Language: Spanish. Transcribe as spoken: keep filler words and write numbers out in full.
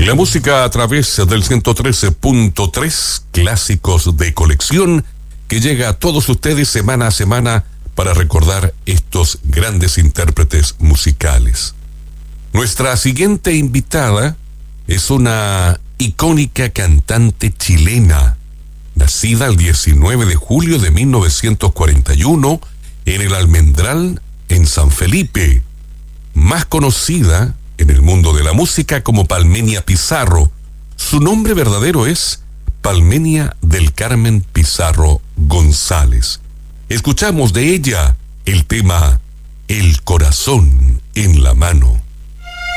La música a través del ciento trece punto tres, clásicos de colección, que llega a todos ustedes semana a semana para recordar estos grandes intérpretes musicales. Nuestra siguiente invitada es una icónica cantante chilena, nacida el diecinueve de julio de mil novecientos cuarenta y uno en el Almendral, en San Felipe, más conocida en el mundo de la música como Palmenia Pizarro. Su nombre verdadero es Palmenia del Carmen Pizarro González. Escuchamos de ella el tema El corazón en la mano.